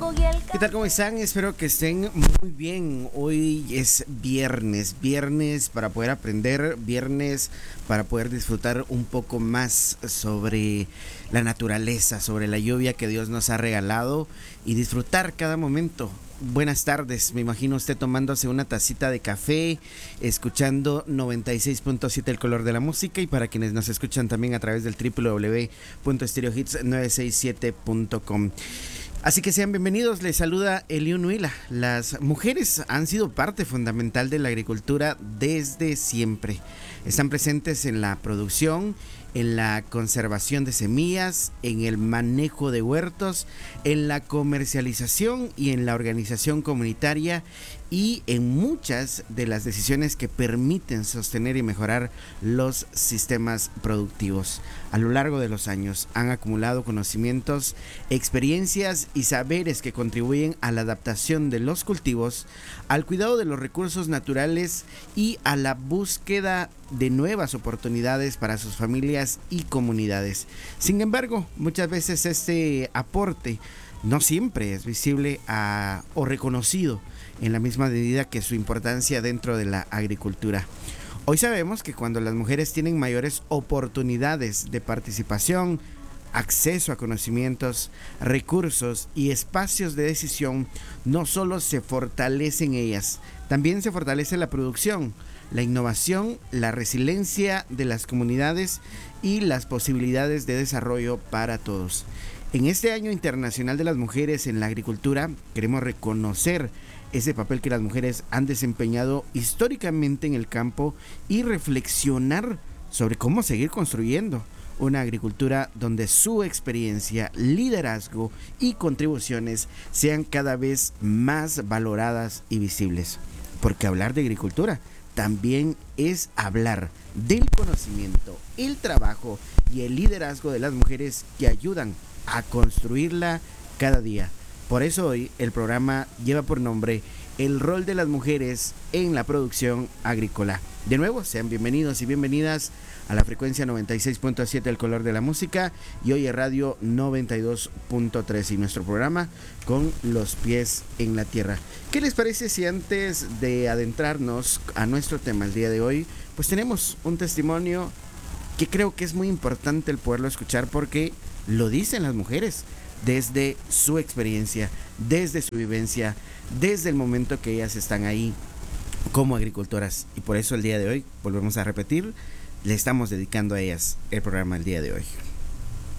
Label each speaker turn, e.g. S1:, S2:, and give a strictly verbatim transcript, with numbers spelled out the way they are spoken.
S1: ¿Qué tal? ¿Cómo están? Espero que estén muy bien. Hoy es viernes, viernes para poder aprender, viernes para poder disfrutar un poco más sobre la naturaleza, sobre la lluvia que Dios nos ha regalado y disfrutar cada momento. Buenas tardes, me imagino usted tomándose una tacita de café, escuchando noventa y seis punto siete El Color de la Música, y para quienes nos escuchan también a través del doble u doble u doble u punto stereo hits nueve seis siete punto com. Así que sean bienvenidos, les saluda Eliu Nuila. Las mujeres han sido parte fundamental de la agricultura desde siempre. Están presentes en la producción, en la conservación de semillas, en el manejo de huertos, en la comercialización y en la organización comunitaria, y en muchas de las decisiones que permiten sostener y mejorar los sistemas productivos. A lo largo de los años han acumulado conocimientos, experiencias y saberes que contribuyen a la adaptación de los cultivos, al cuidado de los recursos naturales y a la búsqueda de nuevas oportunidades para sus familias y comunidades. Sin embargo, muchas veces este aporte no siempre es visible a, o reconocido en la misma medida que su importancia dentro de la agricultura. Hoy sabemos que cuando las mujeres tienen mayores oportunidades de participación, acceso a conocimientos, recursos y espacios de decisión, no solo se fortalecen ellas, también se fortalece la producción, la innovación, la resiliencia de las comunidades y las posibilidades de desarrollo para todos. En este Año Internacional de las Mujeres en la Agricultura, queremos reconocer ese papel que las mujeres han desempeñado históricamente en el campo y reflexionar sobre cómo seguir construyendo una agricultura donde su experiencia, liderazgo y contribuciones sean cada vez más valoradas y visibles. Porque hablar de agricultura también es hablar del conocimiento, el trabajo y el liderazgo de las mujeres que ayudan a construirla cada día. Por eso hoy el programa lleva por nombre El rol de las mujeres en la producción agrícola. De nuevo, sean bienvenidos y bienvenidas a la frecuencia noventa y seis punto siete El Color de la Música, y hoy es Radio noventa y dos punto tres y nuestro programa Con los Pies en la Tierra. ¿Qué les parece si antes de adentrarnos a nuestro tema el día de hoy, pues tenemos un testimonio que creo que es muy importante el poderlo escuchar, porque lo dicen las mujeres desde su experiencia, desde su vivencia, desde el momento que ellas están ahí como agricultoras, y por eso el día de hoy, volvemos a repetir, le estamos dedicando a ellas el programa el día de hoy.